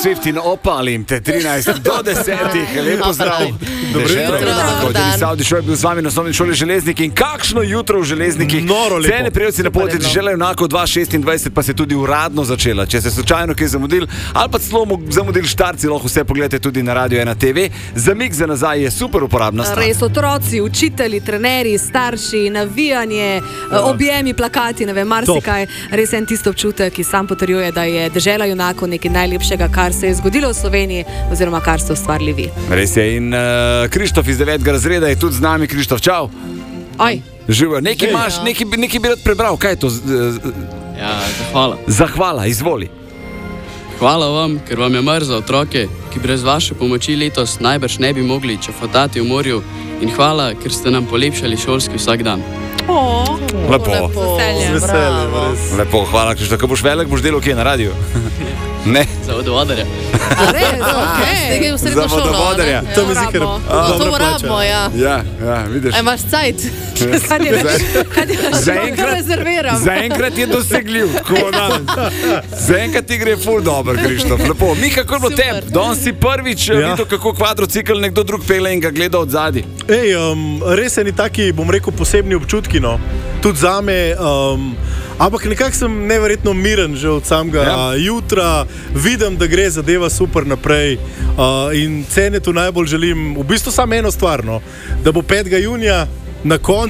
Swift in opalim te 13 do 10. Lepo zdrav. Dobro jutro. Denis Avdišov je bil z vami na osnovni šoli Železniki in kakšno jutro v Železnikih. Noro lepo. Cene prejevci na poti želejo enako 2026, pa se je tudi uradno začela. Če ste slučajno kaj zamudili ali pa celo zamudili štarci, lahko vse pogledate tudi na Radio 1 TV. Zamik za nazaj je super uporabna stvar. Res, otroci, učitelji, trenerji, starši, navijanje, objemi, plakati, ne vem, marsikaj. Res en tisto občutek, ki sam potrjuje, da je dežela junakov nekaj najlepšega, kar se je zgodilo v Sloveniji oziroma kar ste ustvarili vi. Res je in Krištof iz 9. razreda je tudi z nami. Krištof, čau. Oj. Živijo. Nekaj imaš, nekaj bi rad prebral. Kaj je to? Ja, zahvala. Zahvala, izvoli. Hvala vam, ker vam je mar za otroke, ki brez vaše pomoči letos najbrž ne bi mogli čofotati v morju, in hvala, ker ste nam polepšali šolski vsak dan. Lepo. Z veseljem, res. Lepo, hvala, Krištof. Ko boš velik, boš delal kje na radiju? Ne. Za vodovodarja. A res? Nekaj v srednjo Za šolo, vodovodarja. ne? To mi zdi, ker To dobro moramo, plača. ja. Ja, vidiš. A imaš cajt? Zaenkrat je dosegljiv. Zaenkrat ti gre ful dobro, Krištof. Lepo. Mika, kako je bilo tebi? Danes si prvič videl, kako kvadrocikl nekdo drug pele in ga gleda od zadaj. Res eni taki, bom rekel, posebni občutki, no. Tudi zame, ampak nekako sem neverjetno miren že od samega jutra, vidim, da gre zadeva super naprej in Cenetu najbolj želim v bistvu samo eno stvar, no, da bo 5. junija na koncu